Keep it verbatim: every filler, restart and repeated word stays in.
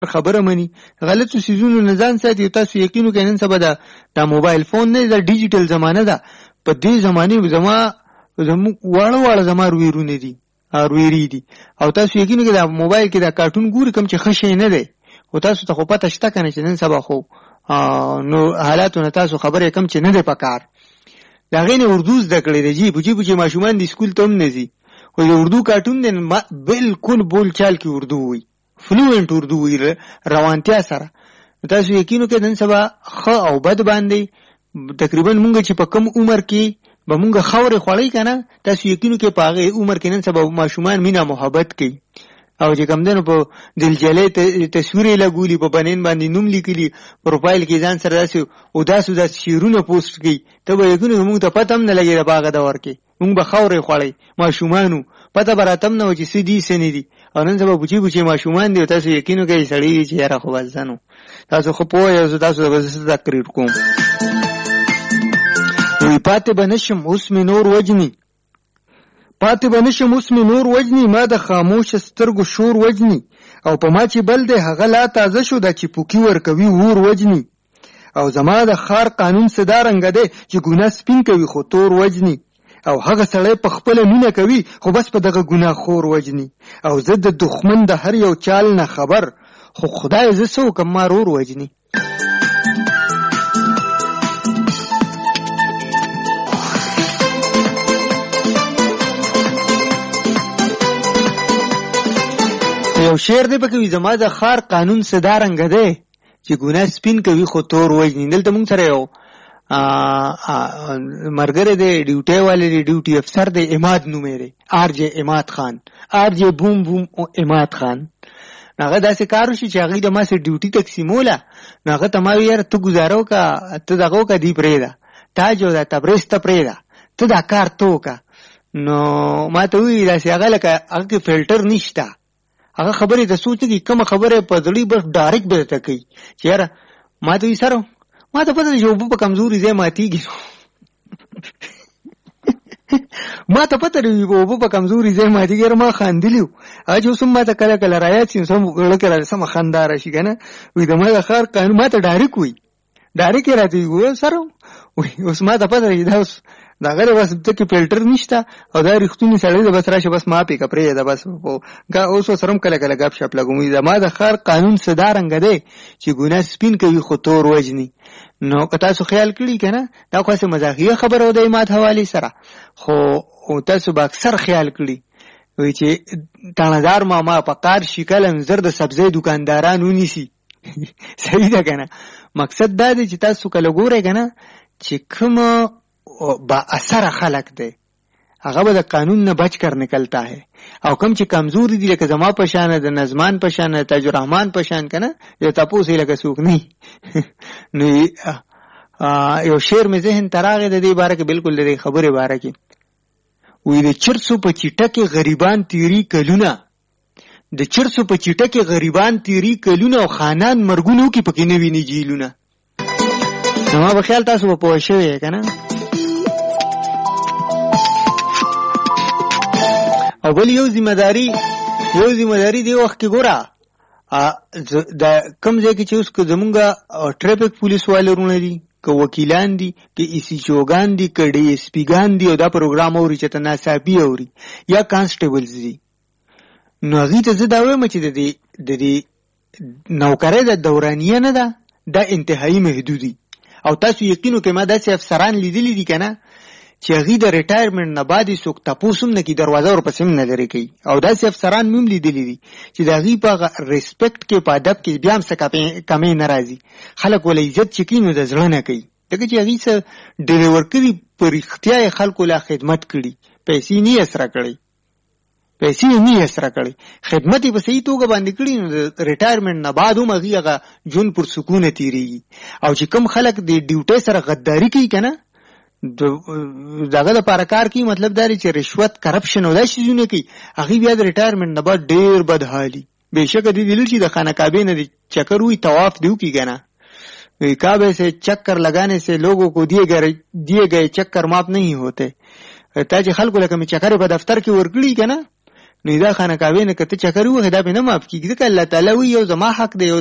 خبره مني غلطو سيزونو نه ځان ساتي. تاسو یقین وکړئ نن سبا دا دا موبایل فون نه دا ډیجیټل زمانه ده. په دې زمانه زما زمو واړه واړه زما ویرونه دي ویری دي او تاسو یقین وکړئ دا موبایل کې دا کارټون ګوري کوم چې خشه نه دی او تاسو ته خو پته شته کنه چې نن سبا خو نو حالاتونه تاسو خبره کم چې نه دی پکار. دا غینه اردو زده کړی دی جی بوجي بوجي ماشومان د سکول ته هم نه ځي خو د اردو کارټون دی بالکل بول چال کې اردو وي فلوئنت اردو وي روانتیا سره. تاسو یقین وکړئ نن سبا خ او بد باندې تقریبا مونږ چې په کم عمر کې به مونږ خاورې خوړی کنه تاسو یقین وکړئ په هغه عمر کې نن سبا ماشومان مینا محبت کوي او چې کوم دنو په دلجلې تصویر لګولي په بنین باندې نوم لیکلي پروفایل کې ځان سره داسې او داسې داسې شیرونه پوسټ کوي ته به یقین وکړئ مونږ ته پته هم نه لګي د باغ دور کې مونږ به خاورې خوړی ماشومانو پته به راته هم نه و چې څه دي څه نه دي او نن سبا بوچي بوچي ماشومان دي تاسو یقین وکړئ سړی وي چې یاره خو بس ځنو تاسو خو پوه یو تاسو به زه تقریر کوم. وی پاتې به نشم اوس مې نور وجني پاتې به نشم اوس مې نور وجني ما د خاموش سترګو شور وجني او په ما چې بل دی هغه لا تازه شو دا چې پوکي ورکوي ور وجني او زما د خار قانون صدا رنګ دی چې ګناه سپین کوي خو تور وجني او هغه سړی په خپل مینه کوي خو بس په دغه ګناه خور وجني او زه د دښمن د هر یو چال نه خبر خو خدای زه څه وکم ما رور وجني. یو شعر دی پکې زما د خار قانون صدا رنګ دی چې ګناه سپین کوي خو تور وجني. دلته مونږ سره یو مرګره دی ډیوټي والے دی ډیوټي افسر دی اماد نومې دی آر جے اماد خان آر جے بوم بوم اماد خان. هغه داسې کار وشي چې هغه د ما سره ډیوټي تقسیموله نو هغه ته ما یاره ته ګزارو کا ته دغه وکړه دی پرېږده تاج او دا تبریز ته پرېږده ته دا کار ته وکړه. نو ما ته ووایي داسې هغه لکه هغه کې فلټر نشته هغه خبرې ته سوچ کې کومه خبره په زړی بس ډایرکټ به درته کوي چې یاره ما ته وایي سره ما ته پته چې اوبه په کمزوري ځای ماتېږي ما ته پته دی اوبه په کمزوري ځای ماتېږي ما خاندلي وو هغه چې اوس هم ما ته کله کله رایاد شي سم زړه کې را سمه خندا راشي که نه وایي د ما د ښار قانون ما ته ډایرکټ وایي ډایرکټ یې راته وایي سره وایي اوس ما ته پته دی دا اوس د هغه بس ته کې فلټر نشته او دا رښتونی سړی دی بس راشه بس ما پې که پرېږده بس اوس ورسره هم کله کله ګپ شپ لګوم زما د ښار قانون څه دا رنګه دی چې ګناه سپین کوي خو تور وجني. نو که تاسو خیال کړي که نه دا خو هسې مزاحیه خبره و د اماد حوالې سره خو تاسو به اکثر خیال کړي وایي چې تانهدار ماما په قار شي کله زر د سبزۍ دوکانداران ونیسي صحیح ده که نه. مقصد دا دی چې تاسو کله ګورئ که نه چې کومه با اثر خلق دی هغه به د قانون نه بچ کر نکلتا ہے او کم چې کمزوری دی لکه زما پشانه د نظمان پشانه تاج الرحمن پشان کنه یو تاسو یې لکه څوک نه نو یو شعر مې ذهن تراغه د دې باره کې بالکل د دې خبره باره کې وې د چرسو په چټه کې غریبان تیری کلونه د چرسو په چټه کې غریبان تیری کلونه او خانان مرګونو کې پکې نه ویني جیلونه. نو ما په خیال تاسو په پوه شوئ کنه. او بل یو ذمہداری یو ذمہداری دی وخت کې ګوره د کم ځای کې چې اوس که زمونږ ټریفک پولیس والے رونه دي که وکیلان دي که ایسی چوګان دي که ډي ایس پیګان دي او دا پروګرام اوري چې ته ناڅاپي اوري یا کانسټیبلز دي نو هغې ته زه دا وایم چې د دې د دې نوکرۍ د دورانیه نه ده دا انتهایي محدودي او تاسو یقین وکړئ ما داسې افسران لیدلي دي که نه چې هغې د ریټایرمنټ نه بعد یې څوک تپوس هم نه کړي دروازه ورپسې هم نه لرې کوي او داسې افسران مې هم لیدلي دي چې د هغې په هغه ریسپیکټ کې په ادب کې بیا هم څه کمۍ نه راځي خلک وله عزت چې کوي نو د زړه نه کوي ځکه چې هغې څه ډیلیور کړي په رښتیا یې خلکو لا خدمت کړي پیسې نه یې سره کړی پیسې یې نه یې سره کړی خدمت یې په صحیح توګه باندې کړي نو د ریټایرمنټ نه بعد هم هغې هغه ژوند پر سکونه تېرېږي او چې کوم خلک د ډیوټۍ سره غداري کوي که نه دغه لپاره کار کوي مطلب دا دی چې رشوت کرپشن او دا شیزونه کوي هغې بیا د ریټایرمنټ نه بعد ډېر بد حالي بېشکه دې دلیل چې د خانه کعبې نه د چکر وي طواف دې وکړي که نه کعبے سے چکر لگانے سے لوگوں کو دیے گئے دیے گئے چکر معاف نہیں ہوتے تا چې خلکو لکه مې چکرې په دفتر کې ورکړي که نه نو دا خانقاوې نه کته چکر وغه دا به نه معاف کیږي ځکه الله تعالی وی یو زما حق دی